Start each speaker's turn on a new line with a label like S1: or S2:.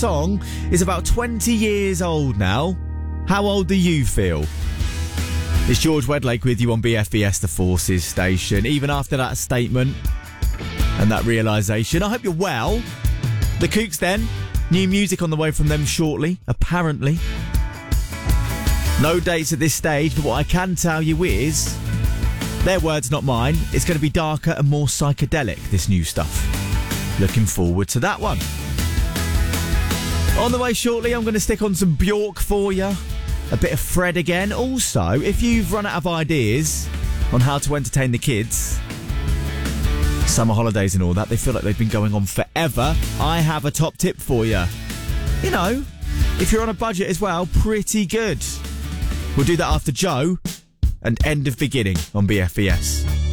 S1: song is about 20 years old now. How old do you feel? It's George Wedlake with you on BFBS, the Forces station. Even after that statement and that realisation, I hope you're well. The Kooks then, new music on the way from them shortly, apparently. No dates at this stage, but what I can tell you is, their words, not mine, it's going to be darker and more psychedelic, this new stuff. Looking forward to that one. On the way shortly, I'm going to stick on some Bjork for you. A bit of Fred again. Also, if you've run out of ideas on how to entertain the kids, summer holidays and all that, they feel like they've been going on forever, I have a top tip for you. You know, if you're on a budget as well, pretty good. We'll do that after Joe and End of Beginning on BFBS.